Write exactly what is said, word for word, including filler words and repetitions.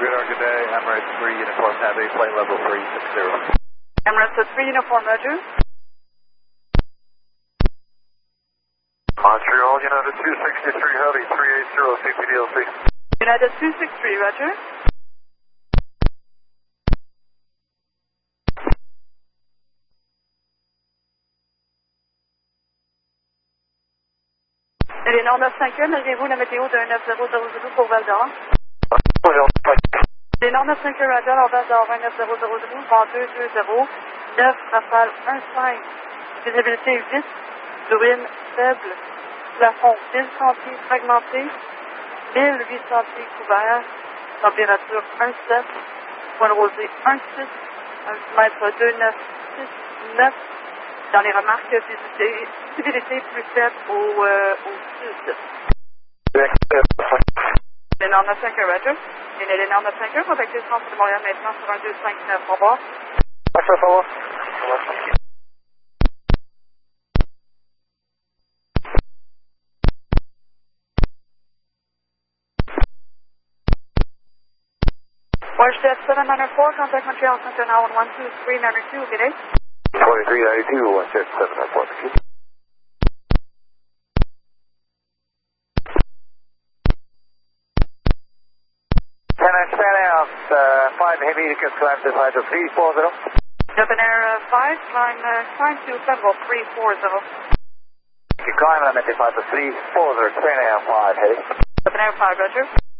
Radar, good day. Emirates three Uniform Heavy, flight level three six zero. Emirates three Uniform, Roger. Montreal, United two sixty-three Heavy, three eight zero, C P D L C. United two sixty-three, Roger. Éléonore neuf cinq un, avez-vous la météo de neuf zéro zéro zéro pour Val d'Or? Éléonore neuf cinq un, Roger, en Val d'Or, vingt-neuf zéro zéro zéro, vent deux deux zéro, neuf, rafale un cinq, visibilité huit, bruine faible, plafond mille cent pieds fragmenté, mille huit cents pieds couverts, température un sept, point de rosée un six, altimètre deux neuf six neuf. Dans les remarques, visibilité, visibilité plus faible au, euh, au sud. L'énorme neuf cinq un, Roger. Et l'énorme neuf cinq un, contactez le centre de Montréal maintenant sur un deux cinq neuf. Au revoir. Au revoir. Warshed seven nine four, contact Montreal Center now on one two three nine two, good day. twenty-three ninety-two, one six seven nine four. Can I stand out uh, five heavy to climb to five to three four zero? Open Air uh, five, climb, uh, climb to level three four zero. You climb on at five to three four zero, stand out five heavy. Open Air five, Roger.